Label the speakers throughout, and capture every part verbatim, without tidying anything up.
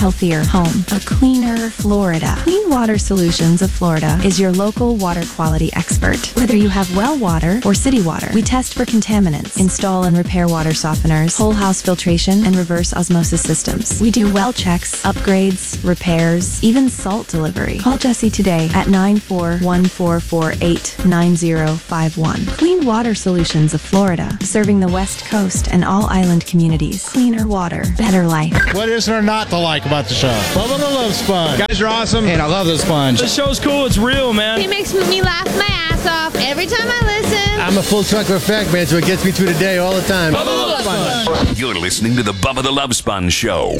Speaker 1: healthier home, a cleaner Florida. Clean Water Solutions of Florida is your local water quality expert. Whether you have well water or city water, we test for contaminants, install and repair water softeners, whole house filtration, and reverse osmosis systems. We do well checks, upgrades, repairs, even salt delivery. Call Jesse today at nine four one four four eight nine zero five one. Clean Water Solutions of Florida, serving the West Coast and all island communities. Cleaner water, better life.
Speaker 2: What is there not to like about the show? Bubba the Love Sponge. You guys are awesome, and I love the sponge.
Speaker 3: The show's cool. It's real, man.
Speaker 4: He makes me laugh my ass off every time I listen.
Speaker 2: I'm a full trucker effect, man, so it gets me through the day all the time.
Speaker 3: Bubba the Love Sponge.
Speaker 5: You're listening to the Bubba the Love Sponge Show.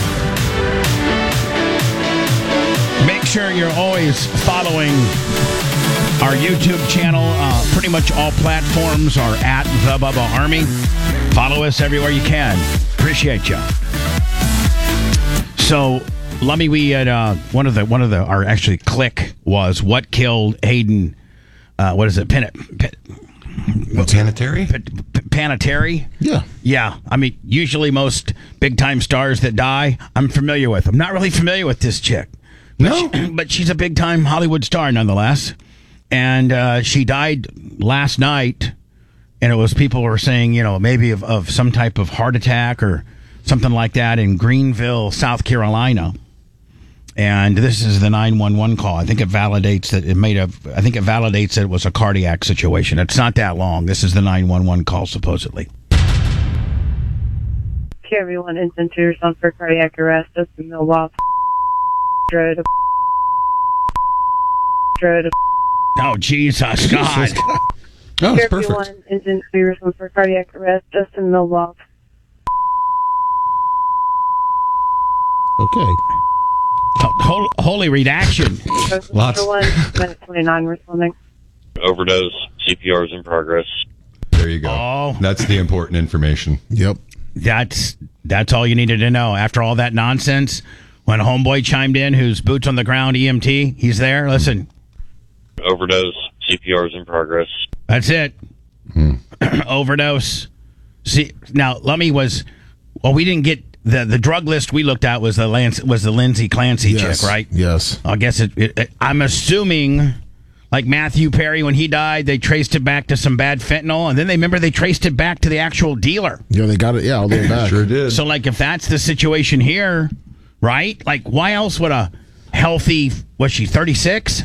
Speaker 6: Make sure you're always following our YouTube channel. Uh, pretty much all platforms are at The Bubba Army. Follow us everywhere you can. Appreciate you. So, Lummy, we had uh, one of the one of the our actually click was what killed Hayden. Uh, what is it? Pen, pen,
Speaker 7: Panettiere?
Speaker 6: Panettiere?
Speaker 2: Yeah.
Speaker 6: Yeah. I mean, usually most big time stars that die, I'm familiar with. I'm not really familiar with this chick. But
Speaker 7: No.
Speaker 6: She, but she's a big time Hollywood star nonetheless. And uh, she died last night. And it was people were saying, you know, maybe of, of some type of heart attack or something like that in Greenville, South Carolina. And this is the nine one one call. I think it validates that it made a, I think it validates that it was a cardiac situation. It's not that long. This is the nine one one call, supposedly.
Speaker 8: Okay, everyone, instant to your son for cardiac arrest. Just in Milwaukee. Road. Road.
Speaker 6: Oh, Jesus, God.
Speaker 7: Oh, it's
Speaker 8: Everyone,
Speaker 7: perfect.
Speaker 8: instant to your son for cardiac arrest. Just in Milwaukee.
Speaker 2: Okay.
Speaker 6: Holy, holy redaction.
Speaker 7: Lots.
Speaker 8: one, minute twenty-nine, responding.
Speaker 9: Overdose. C P R is in progress.
Speaker 7: There you go.
Speaker 6: Oh.
Speaker 7: That's the important information.
Speaker 2: Yep.
Speaker 6: That's that's all you needed to know. After all that nonsense, when Homeboy chimed in, who's boots on the ground E M T, he's there. Listen.
Speaker 9: Overdose. C P R is in progress.
Speaker 6: That's it.
Speaker 7: Hmm.
Speaker 6: Overdose. See, now Lummy was. Well, we didn't get the the drug list we looked at was the Lance was the Lindsay Clancy
Speaker 2: Yes.
Speaker 6: chick, right?
Speaker 2: Yes.
Speaker 6: I guess it, it, it. I'm assuming, like Matthew Perry when he died, they traced it back to some bad fentanyl, and then they remember they traced it back to the actual dealer.
Speaker 2: Yeah, they got it. Yeah, all the way back.
Speaker 7: Sure did.
Speaker 6: So, like, if that's the situation here, right? Like, why else would a healthy, was she thirty-six?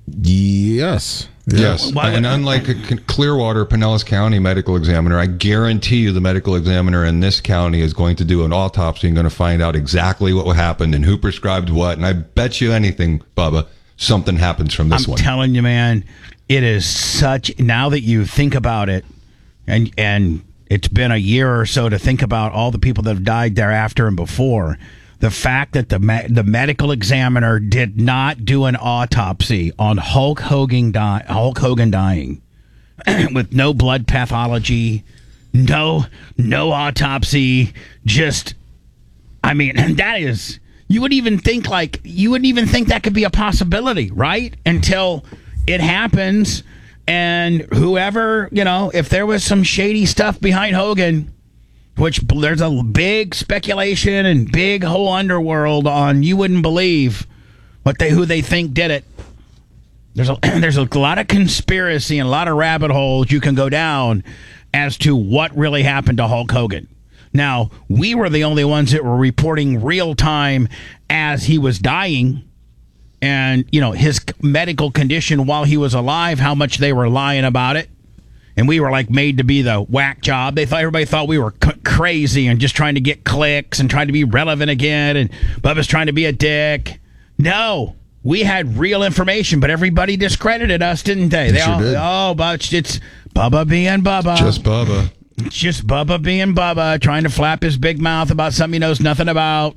Speaker 2: Yes.
Speaker 7: Yes,
Speaker 6: Why would-
Speaker 7: and unlike a C- Clearwater, Pinellas County medical examiner, I guarantee you the medical examiner in this county is going to do an autopsy and going to find out exactly what happened and who prescribed what. And I bet you anything, Bubba, something happens from this
Speaker 6: I'm
Speaker 7: one.
Speaker 6: telling you, man, it is such. Now that you think about it, and and it's been a year or so to think about all the people that have died thereafter and before. The fact that the me- the medical examiner did not do an autopsy on Hulk Hogan, di- Hulk Hogan dying with no blood pathology, no no autopsy, just I mean, that is you would even think like you wouldn't even think that could be a possibility, right? Until it happens, and whoever, you know, if there was some shady stuff behind Hogan, which there's a big speculation and big whole underworld on, you wouldn't believe what they who they think did it. There's a there's a lot of conspiracy and a lot of rabbit holes you can go down as to what really happened to Hulk Hogan. Now, we were the only ones that were reporting real time as he was dying, and you know his medical condition while he was alive, how much they were lying about it. And we were like made to be the whack job. They thought everybody thought we were c- crazy and just trying to get clicks and trying to be relevant again. And Bubba's trying to be a dick. No, we had real information, but everybody discredited us, didn't they?
Speaker 2: They
Speaker 6: They
Speaker 2: sure
Speaker 6: all,
Speaker 2: did.
Speaker 6: oh, but it's Bubba being Bubba.
Speaker 7: Just Bubba.
Speaker 6: It's just Bubba being Bubba, trying to flap his big mouth about something he knows nothing about.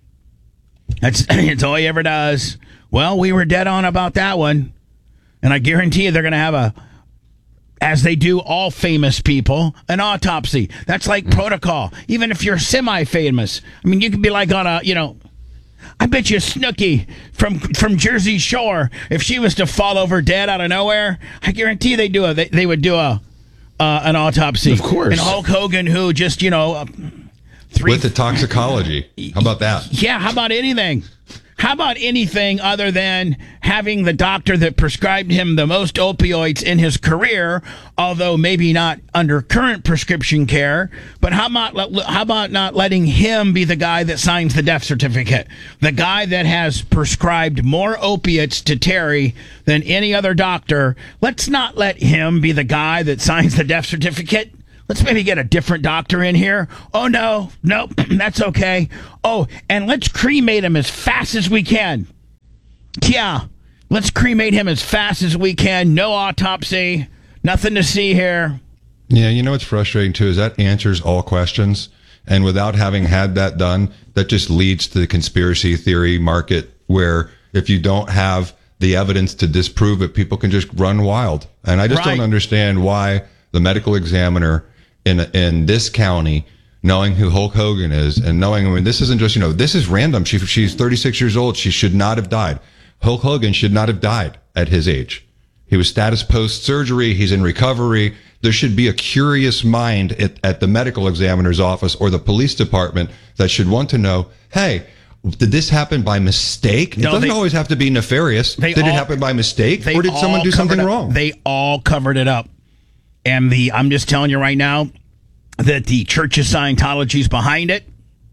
Speaker 6: That's it's all he ever does. Well, we were dead on about that one, and I guarantee you they're going to have a. As they do all famous people, an autopsy. That's like protocol. Even if you're semi-famous. I mean, you could be like on a, you know, I bet you Snooki from from Jersey Shore, if she was to fall over dead out of nowhere, I guarantee they do a they, they would do a uh, an autopsy.
Speaker 2: Of course.
Speaker 6: And Hulk Hogan, who just, you know, uh, Three,
Speaker 7: with the toxicology. How about that?
Speaker 6: Yeah, how about anything? How about anything other than having the doctor that prescribed him the most opioids in his career, although maybe not under current prescription care, but how about, how about not letting him be the guy that signs the death certificate? The guy that has prescribed more opiates to Terry than any other doctor. Let's not let him be the guy that signs the death certificate. Let's maybe get a different doctor in here. Oh, no. Nope. That's okay. Oh, and let's cremate him as fast as we can. Yeah. Let's cremate him as fast as we can. No autopsy. Nothing to see here.
Speaker 7: Yeah, you know what's frustrating, too, is that answers all questions. And without having had that done, that just leads to the conspiracy theory market where if you don't have the evidence to disprove it, people can just run wild. And I just
Speaker 6: Right.
Speaker 7: don't understand why the medical examiner in in this county, knowing who Hulk Hogan is and knowing, I mean, this isn't just, you know, this is random. She She's thirty-six years old. She should not have died. Hulk Hogan should not have died at his age. He was status post-surgery. He's in recovery. There should be a curious mind at, at the medical examiner's office or the police department that should want to know, hey, did this happen by mistake? It
Speaker 6: No,
Speaker 7: doesn't
Speaker 6: they-
Speaker 7: always have to be nefarious.
Speaker 6: they
Speaker 7: Did
Speaker 6: all-
Speaker 7: it happen by mistake?
Speaker 6: They
Speaker 7: Or did someone
Speaker 6: all
Speaker 7: do
Speaker 6: covered
Speaker 7: something
Speaker 6: it-
Speaker 7: wrong?
Speaker 6: They all covered it up. And the I'm just telling you right now that the Church of Scientology's behind it.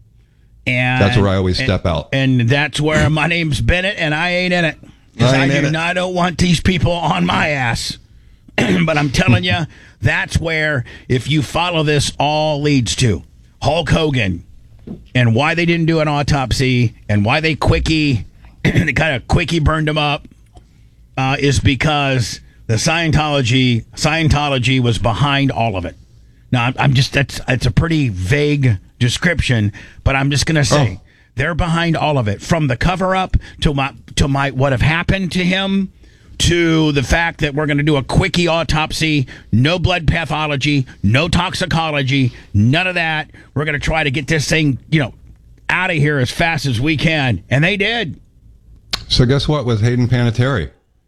Speaker 6: And
Speaker 7: That's where I always
Speaker 6: and-
Speaker 7: step out.
Speaker 6: And that's where my name's Bennett, and I ain't in it. 'Cause
Speaker 7: I
Speaker 6: I,
Speaker 7: ain't in
Speaker 6: do
Speaker 7: it.
Speaker 6: not don't want these people on my ass. But I'm telling you, that's where, if you follow this, all leads to Hulk Hogan and why they didn't do an autopsy and why they quickie, they kind of quickie burned him up, uh, is because the Scientology Scientology was behind all of it. Now, I'm, I'm just that's it's a pretty vague description, but I'm just gonna say
Speaker 7: Oh.
Speaker 6: they're behind all of it, from the cover up to my to my what have happened to him, to the fact that we're going to do a quickie autopsy, no blood pathology, no toxicology, none of that. We're going to try to get this thing, you know, out of here as fast as we can, and they did.
Speaker 7: So guess what with Hayden Panettiere?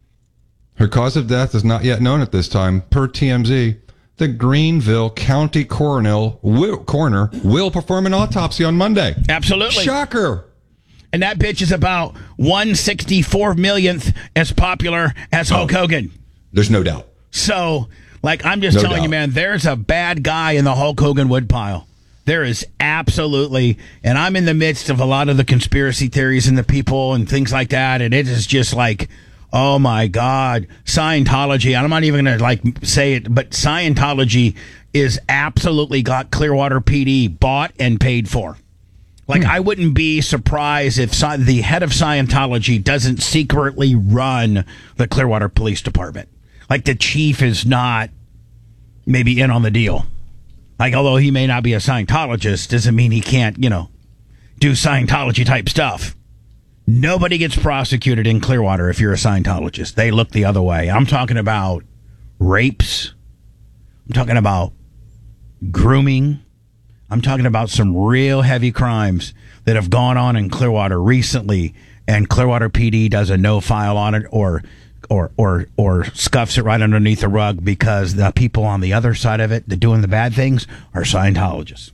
Speaker 7: Her cause of death is not yet known at this time. Per T M Z, the Greenville County coroner will, coroner will perform an autopsy on Monday.
Speaker 6: Absolutely.
Speaker 7: Shocker.
Speaker 6: And that bitch is about one sixty-four millionth as popular as Hulk
Speaker 7: Oh.
Speaker 6: Hogan.
Speaker 7: There's no doubt.
Speaker 6: So, like, I'm just
Speaker 7: No
Speaker 6: telling
Speaker 7: doubt.
Speaker 6: you, man, there's a bad guy in the Hulk Hogan woodpile. There is absolutely, and I'm in the midst of a lot of the conspiracy theories and the people and things like that, and it is just like, oh my God, Scientology. I'm not even going to like say it, but Scientology is absolutely got Clearwater P D bought and paid for. Like, I wouldn't be surprised if Sci- the head of Scientology doesn't secretly run the Clearwater Police Department. Like, the chief is not maybe in on the deal. Like, although he may not be a Scientologist, doesn't mean he can't, you know, do Scientology type stuff. Nobody gets prosecuted in Clearwater if you're a Scientologist. They look the other way. I'm talking about rapes. I'm talking about grooming. I'm talking about some real heavy crimes that have gone on in Clearwater recently, and Clearwater P D does a no file on it or or or or scuffs it right underneath the rug because the people on the other side of it that doing the bad things are Scientologists.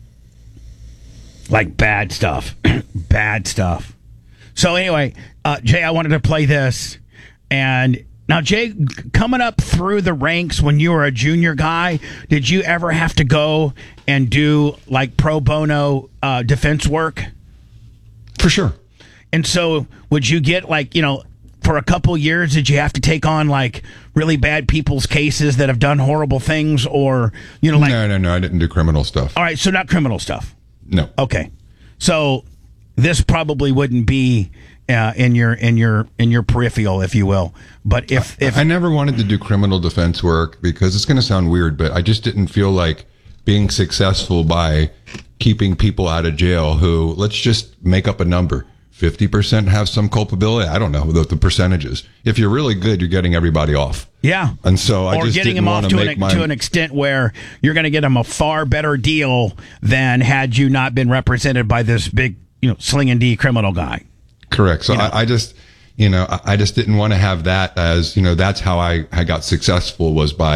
Speaker 6: Like bad stuff. Bad stuff. So anyway, uh, Jay, I wanted to play this. And now, Jay, g- coming up through the ranks when you were a junior guy, did you ever have to go and do like pro bono uh, defense work?
Speaker 7: For sure.
Speaker 6: And so would you get like, you know, for a couple years, did you have to take on like really bad people's cases that have done horrible things, or, you know, like,
Speaker 7: no, no, no. I didn't do criminal stuff.
Speaker 6: all right, so not criminal stuff.
Speaker 7: No.
Speaker 6: Okay. So this probably wouldn't be uh, in your in your in your peripheral, if you will. But if if
Speaker 7: I never wanted to do criminal defense work because it's going to sound weird, but I just didn't feel like being successful by keeping people out of jail who, let's just make up a number, fifty percent have some culpability. I don't know the, the percentages. If you're really good, you're getting everybody off.
Speaker 6: yeah,
Speaker 7: And so I
Speaker 6: or
Speaker 7: just
Speaker 6: getting
Speaker 7: didn't
Speaker 6: him off
Speaker 7: want
Speaker 6: to
Speaker 7: to
Speaker 6: an
Speaker 7: make my
Speaker 6: to an extent where you're going to get him a far better deal than had you not been represented by this big, you know, sling and D criminal guy.
Speaker 7: correct. So
Speaker 6: you know.
Speaker 7: I, I just, you know, I, I just didn't want to have that as, you know, that's how I, I got successful was by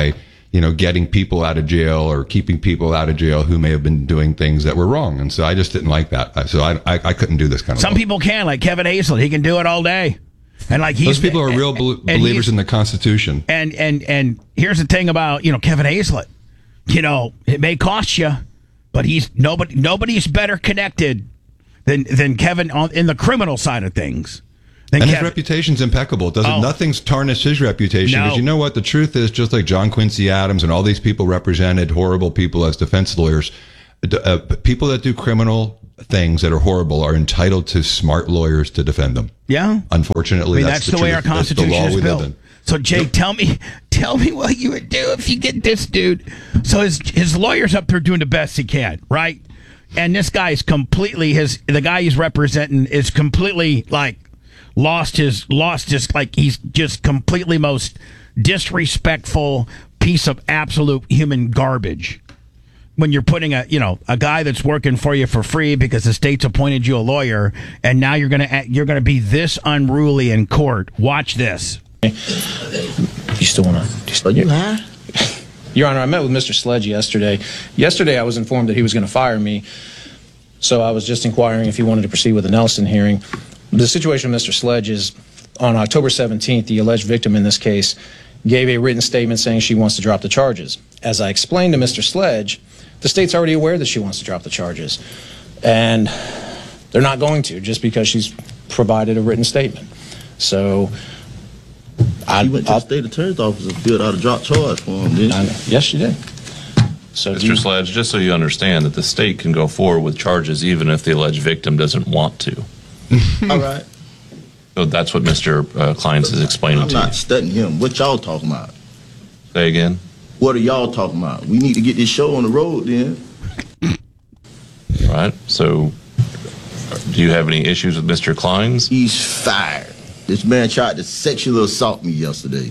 Speaker 7: you know, getting people out of jail or keeping people out of jail who may have been doing things that were wrong. And so I just didn't like that. So I I, I couldn't do this kind of
Speaker 6: Some
Speaker 7: law.
Speaker 6: people can, like Kevin Hazlett. He can do it all day. And like he's,
Speaker 7: Those people are real bel- believers in the Constitution.
Speaker 6: And, and, and here's the thing about, you know, Kevin Hazlett. You know, it may cost you, but he's nobody. Nobody's better connected than than Kevin on in the criminal side of things.
Speaker 7: And
Speaker 6: Kevin.
Speaker 7: his reputation's impeccable. It doesn't
Speaker 6: Oh.
Speaker 7: nothing's tarnished his reputation.
Speaker 6: No.
Speaker 7: Because you know what? The truth is, just like John Quincy Adams and all these people represented horrible people as defense lawyers, uh, people that do criminal things that are horrible are entitled to smart lawyers to defend them.
Speaker 6: Yeah.
Speaker 7: Unfortunately,
Speaker 6: I mean,
Speaker 7: that's,
Speaker 6: that's the, way
Speaker 7: truth.
Speaker 6: our
Speaker 7: That's the
Speaker 6: Constitution
Speaker 7: law
Speaker 6: is
Speaker 7: we
Speaker 6: built.
Speaker 7: live in.
Speaker 6: So, Jay,
Speaker 7: Yep.
Speaker 6: tell me, tell me what you would do if you get this dude. So his his lawyer's up there doing the best he can, right? And this guy is completely his the guy he's representing is completely like lost his lost his like he's just completely most disrespectful piece of absolute human garbage. When you're putting a, you know, a guy that's working for you for free because the state's appointed you a lawyer, and now you're gonna you're gonna be this unruly in court. Watch this.
Speaker 10: You still wanna? Are you high? Your Honor, I met with Mister Sledge yesterday. Yesterday, I was informed that he was going to fire me, so I was just inquiring if he wanted to proceed with the Nelson hearing. The situation with Mister Sledge is, on October seventeenth, the alleged victim in this case gave a written statement saying she wants to drop the charges. As I explained to Mister Sledge, the state's already aware that she wants to drop the charges, and they're not going to just because she's provided a written statement. So I
Speaker 11: You went to
Speaker 10: I'll,
Speaker 11: the state attorney's office and filled out a drop charge for him, didn't
Speaker 10: I,
Speaker 11: you?
Speaker 10: yes, she did. So do
Speaker 12: Mister
Speaker 10: you-
Speaker 12: Sledge, just so you understand that the state can go forward with charges even if the alleged victim doesn't want to.
Speaker 11: All right.
Speaker 12: So that's what Mister Uh, Kleins is explaining
Speaker 11: I'm
Speaker 12: to
Speaker 11: not
Speaker 12: you.
Speaker 11: studying him. What y'all talking about?
Speaker 12: Say again?
Speaker 11: What are y'all talking about? We need to get this show on the road then.
Speaker 12: All right. So do you have any issues with Mister Kleins?
Speaker 11: He's fired. This man tried to sexually assault me yesterday.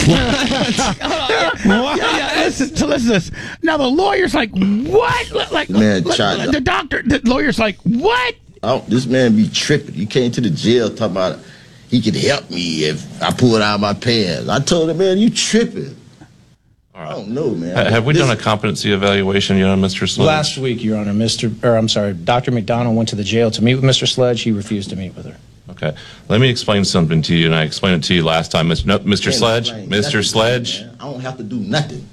Speaker 6: yeah, yeah, listen, so listen to this. Now the lawyer's like, what? Like,
Speaker 11: Man,
Speaker 6: like,
Speaker 11: child-
Speaker 6: the doctor, the lawyer's like, what?
Speaker 11: Oh, this man be tripping. He came to the jail talking about he could help me if I pulled out my pants. I told him, man, you tripping. I don't know, man.
Speaker 12: Ha- Have we done a
Speaker 11: Listen,
Speaker 12: competency evaluation yet on Mister Sledge?
Speaker 10: Last week, Your Honor, Mister or I'm sorry, Doctor McDonald went to the jail to meet with Mister Sledge. He refused to meet with her.
Speaker 12: Okay. Let me explain something to you, and I explained it to you last time. Mister No, Mister
Speaker 11: can't
Speaker 12: Sledge?
Speaker 11: explain
Speaker 12: Mister
Speaker 11: nothing,
Speaker 12: Sledge?
Speaker 11: man. I don't have to do nothing.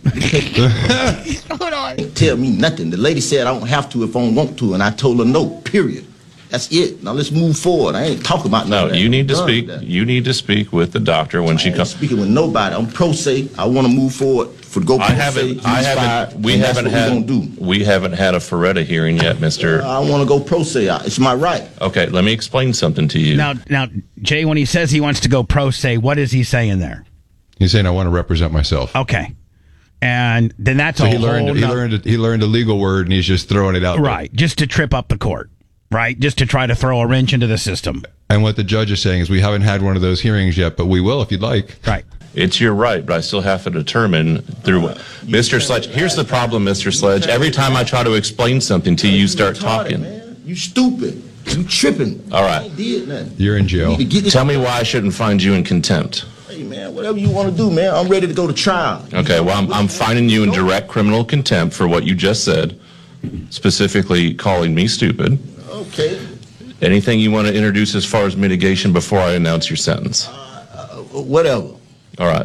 Speaker 11: Don't tell me nothing. The lady said I don't have to if I don't want to, and I told her no, period. That's it. Now let's move forward. I ain't talking about none
Speaker 12: No,
Speaker 11: of that.
Speaker 12: you need to
Speaker 11: None of
Speaker 12: speak.
Speaker 11: that.
Speaker 12: You need to speak with the doctor when
Speaker 11: I
Speaker 12: she
Speaker 11: ain't
Speaker 12: comes.
Speaker 11: speaking with nobody. I'm pro se. I want to move forward for go pro
Speaker 12: I
Speaker 11: se.
Speaker 12: haven't.
Speaker 11: He's
Speaker 12: I haven't.
Speaker 11: fired,
Speaker 12: We
Speaker 11: and
Speaker 12: haven't
Speaker 11: that's what
Speaker 12: had.
Speaker 11: we gonna do.
Speaker 12: We haven't had a Ferretta hearing yet, Mister
Speaker 11: I want to go pro se. It's my right.
Speaker 12: Okay, let me explain something to you.
Speaker 6: Now, now, Jay, when he says he wants to go pro se, what is he saying there?
Speaker 7: He's saying I want to represent myself.
Speaker 6: Okay, and then that's
Speaker 7: So
Speaker 6: a
Speaker 7: he
Speaker 6: whole
Speaker 7: learned he
Speaker 6: no-
Speaker 7: learned a, he learned a legal word and he's just throwing it out there.
Speaker 6: right, just to trip up the court, right, just to try to throw a wrench into the system,
Speaker 7: And what the judge is saying is we haven't had one of those hearings yet, but we will if you'd like.
Speaker 6: right.
Speaker 12: It's your right, but I still have to determine through Mister Sledge. Here's the problem, Mister Sledge. Every time I try to explain something to you, you start
Speaker 11: retarded,
Speaker 12: talking.
Speaker 11: Man. You stupid. You tripping.
Speaker 12: All right.
Speaker 11: I ain't did nothing.
Speaker 7: You're in
Speaker 11: You
Speaker 7: jail.
Speaker 11: need to get this.
Speaker 12: Tell me why I shouldn't find you in contempt.
Speaker 11: Hey, man, whatever you want to do, man. I'm ready to go to trial.
Speaker 12: Okay, well, I'm, I'm finding you in direct criminal contempt for what you just said, specifically calling me stupid.
Speaker 11: Okay.
Speaker 12: Anything you want to introduce as far as mitigation before I announce your sentence?
Speaker 11: Whatever.
Speaker 12: All right.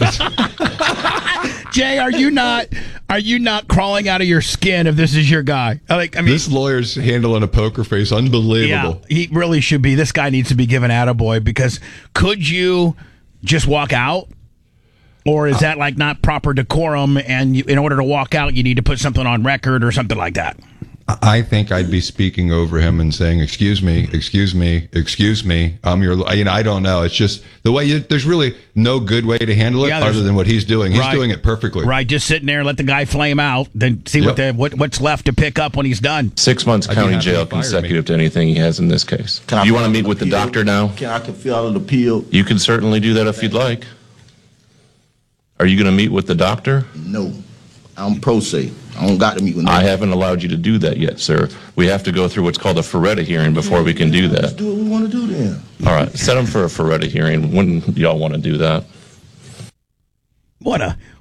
Speaker 6: Jay, are you not are you not crawling out of your skin if this is your guy? Like, I mean,
Speaker 7: This lawyer's handling a poker face. Unbelievable.
Speaker 6: yeah, he really should be. This guy needs to be given attaboy because could you just walk out? Or is that like not proper decorum and you, in order to walk out, you need to put something on record or something like that?
Speaker 7: I think I'd be speaking over him and saying, "Excuse me, excuse me, excuse me. I'm your." You know, I don't know. It's just the way you. There's really no good way to handle it
Speaker 6: Yeah, there's-
Speaker 7: other than what he's doing. He's
Speaker 6: Right.
Speaker 7: doing it perfectly.
Speaker 6: Right, just sitting there, let the guy flame out, then see what the
Speaker 7: Yep.
Speaker 6: what, what's left to pick up when he's done.
Speaker 12: Six months
Speaker 7: I'd be
Speaker 12: county
Speaker 7: happy
Speaker 12: jail
Speaker 7: if he fired
Speaker 12: consecutive to anything he has in this case.
Speaker 11: Can I
Speaker 12: You want to
Speaker 11: file
Speaker 12: meet
Speaker 11: an
Speaker 12: with the
Speaker 11: appeal?
Speaker 12: doctor now?
Speaker 11: Can I can fill out an appeal?
Speaker 12: You can certainly do that if you'd like. Are you going to meet with the doctor?
Speaker 11: No. I'm pro se. I don't got to meet with
Speaker 12: I
Speaker 11: nobody.
Speaker 12: haven't allowed you to do that yet, sir. We have to go through what's called a Ferretta hearing before we can do
Speaker 11: Let's
Speaker 12: that.
Speaker 11: do what we want to do then.
Speaker 12: All right, set him for a Ferretta hearing. When y'all want to do that?
Speaker 6: What a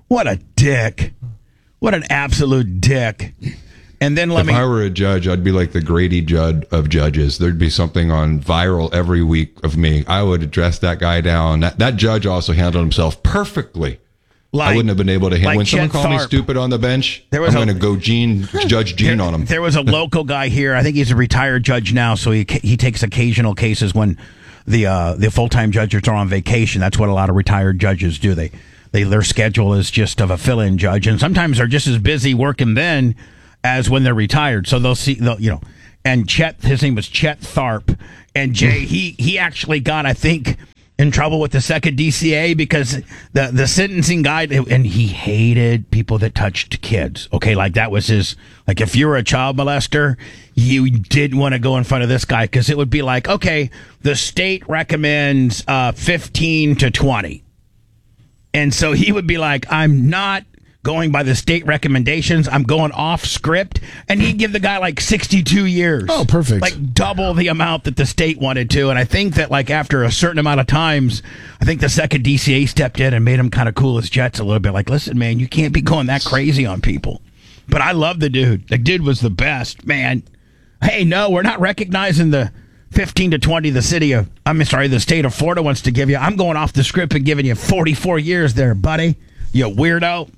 Speaker 6: What a dick. What an absolute dick. And then let
Speaker 7: if
Speaker 6: me...
Speaker 7: I were a judge, I'd be like the Grady Judd of judges. There'd be something on viral every week of me. I would address that guy down. That, that judge also handled himself perfectly.
Speaker 6: Like,
Speaker 7: I wouldn't have been able to handle...
Speaker 6: like
Speaker 7: when someone
Speaker 6: Chet
Speaker 7: called me
Speaker 6: Tharp.
Speaker 7: stupid on the bench,
Speaker 6: There
Speaker 7: I'm
Speaker 6: was a-
Speaker 7: going to go Gene, Judge Gene
Speaker 6: there,
Speaker 7: on him.
Speaker 6: There was a local guy here. I think he's a retired judge now, so he he takes occasional cases when the uh, the full-time judges are on vacation. That's what a lot of retired judges do. They they their schedule is just of a fill-in judge, and sometimes they're just as busy working then as when they're retired. So they'll see, they'll, you know. And Chet, his name was Chet Tharp, and Jay, he he actually got, I think, in trouble with the second D C A because the the sentencing guide, and he hated people that touched kids. Okay, like that was his, like if you were a child molester, you didn't want to go in front of this guy because it would be like, okay, the state recommends uh, fifteen to twenty. And so he would be like, I'm not going by the state recommendations. I'm going off script. And he'd give the guy like sixty-two years.
Speaker 13: Oh, perfect.
Speaker 6: Like double the amount that the state wanted to. And I think that like after a certain amount of times, I think the second D C A stepped in and made him kind of cool as jets a little bit. Like, listen, man, you can't be going that crazy on people. But I love the dude. The dude was the best, man. Hey, no, we're not recognizing the fifteen to twenty the city of, I'm sorry, the state of Florida wants to give you. I'm going off the script and giving you forty-four years there, buddy. You weirdo.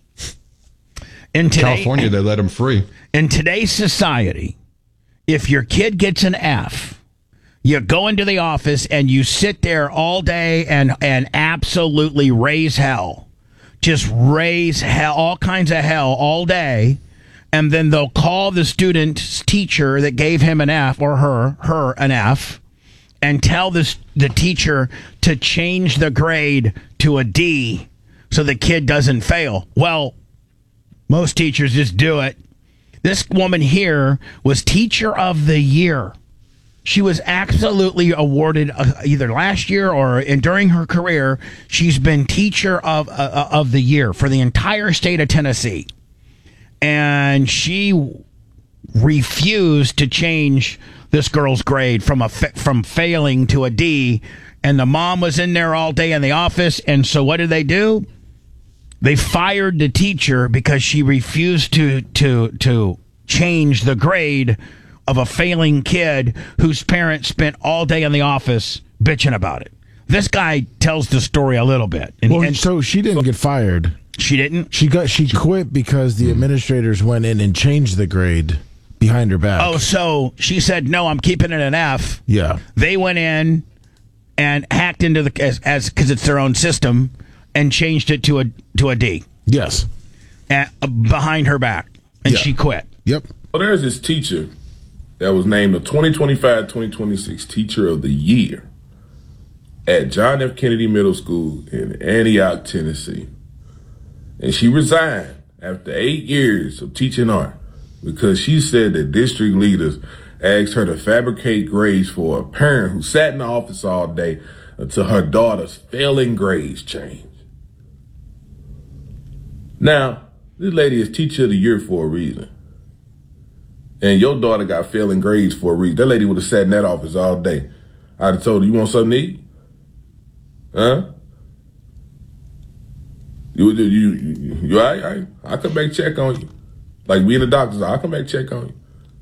Speaker 6: In today,
Speaker 7: California, they let him free.
Speaker 6: In today's society, if your kid gets an F, you go into the office and you sit there all day and, and absolutely raise hell. Just raise hell, all kinds of hell all day. And then they'll call the student's teacher that gave him an F or her, her an F, and tell this, the teacher to change the grade to a D so the kid doesn't fail. Well, most teachers just do it. This woman here was Teacher of the Year. She was absolutely awarded uh, either last year or in, during her career. She's been Teacher of uh, of the Year for the entire state of Tennessee. And she refused to change this girl's grade from a fa- from failing to a D. And the mom was in there all day in the office. And so what did they do? They fired the teacher because she refused to to to change the grade of a failing kid whose parents spent all day in the office bitching about it. This guy tells the story a little bit. And,
Speaker 13: well,
Speaker 6: and
Speaker 13: so she didn't get fired.
Speaker 6: She didn't?
Speaker 13: She got she quit because the administrators went in and changed the grade behind her back.
Speaker 6: Oh, so she said, no, I'm keeping it an F.
Speaker 13: Yeah.
Speaker 6: They went in and hacked into the, as, as, because it's their own system, and changed it to a to a D.
Speaker 13: Yes.
Speaker 6: At, uh, behind her back. And
Speaker 13: Yeah.
Speaker 6: she quit.
Speaker 13: Yep.
Speaker 14: Well, there's this teacher that was named the twenty twenty-five twenty twenty-six Teacher of the Year at John F. Kennedy Middle School in Antioch, Tennessee. And she resigned after eight years of teaching art because she said that district leaders asked her to fabricate grades for a parent who sat in the office all day until her daughter's failing grades changed. Now, this lady is Teacher of the Year for a reason. And your daughter got failing grades for a reason. That lady would have sat in that office all day. I'd have told her, you want something to eat? Huh? You, you, you, you, you all right? All right? I'll come back check on you. Like we in the doctor's, I'll come back check on you.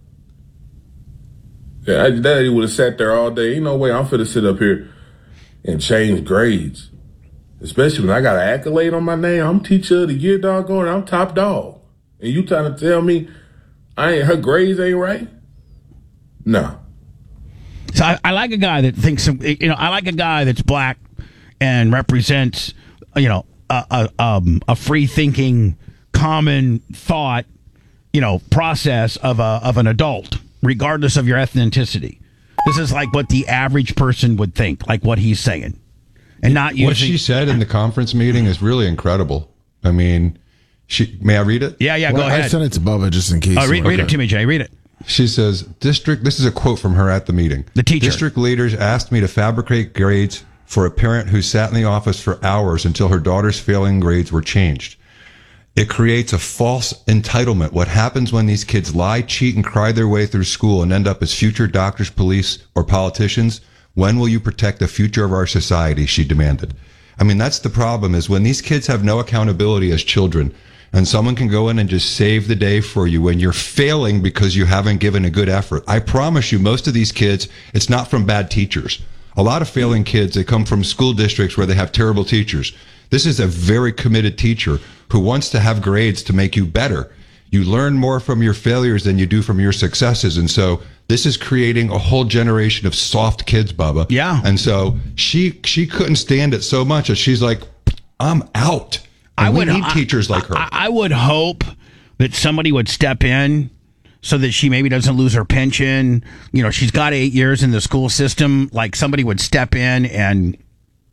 Speaker 14: Yeah, I, that lady would have sat there all day. Ain't no way I'm finna sit up here and change grades. Especially when I got an accolade on my name. I'm Teacher of the Year, doggone it. I'm top dog. And you trying to tell me I ain't, her grades ain't right? No.
Speaker 6: So I, I like a guy that thinks, you know, I like a guy that's black and represents, you know, a, a, um, a free-thinking, common thought, you know, process of a of an adult, regardless of your ethnicity. This is like what the average person would think, like what he's saying. And not using...
Speaker 7: What she said in the conference meeting is really incredible. I mean, she may I read it?
Speaker 6: Yeah, yeah,
Speaker 13: well,
Speaker 6: go ahead.
Speaker 13: I sent it to Bubba just in case.
Speaker 6: Oh, read, read it to me, Jay. Read it.
Speaker 7: She says, district, this is a quote from her at the meeting.
Speaker 6: The teacher.
Speaker 7: District leaders asked me to fabricate grades for a parent who sat in the office for hours until her daughter's failing grades were changed. It creates a false entitlement. What happens when these kids lie, cheat, and cry their way through school and end up as future doctors, police, or politicians? When will you protect the future of our society? She demanded. I mean, that's the problem, is when these kids have no accountability as children, and someone can go in and just save the day for you when you're failing because you haven't given a good effort. I promise you, most of these kids, it's not from bad teachers. A lot of failing kids, they come from school districts where they have terrible teachers. This is a very committed teacher who wants to have grades to make you better. You learn more from your failures than you do from your successes. And so this is creating a whole generation of soft kids, Bubba.
Speaker 6: Yeah.
Speaker 7: And so she she couldn't stand it so much that she's like, I'm out. And
Speaker 6: I
Speaker 7: we
Speaker 6: would
Speaker 7: need
Speaker 6: I,
Speaker 7: teachers like her.
Speaker 6: I, I would hope that somebody would step in so that she maybe doesn't lose her pension. You know, she's got eight years in the school system. Like somebody would step in and